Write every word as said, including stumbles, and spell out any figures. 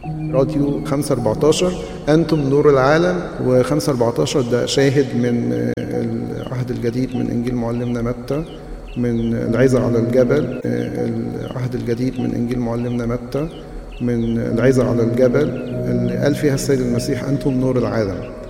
راديو خمسة أربعتاشر أنتم نور العالم، وخمسة أربعتاشر ده شاهد من العهد الجديد من إنجيل معلمنا متى، من العظة على الجبل. العهد الجديد من إنجيل معلمنا متى من العظة على الجبل اللي قال فيها السيد المسيح أنتم نور العالم.